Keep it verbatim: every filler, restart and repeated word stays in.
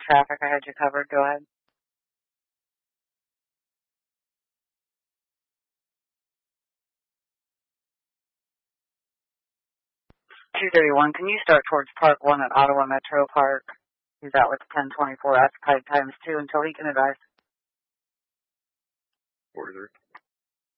traffic. I had you covered. Go ahead. two thirty-one, can you start towards Park one at Ottawa Metro Park? He's out with ten twenty-four occupied times two until he can advise. Order.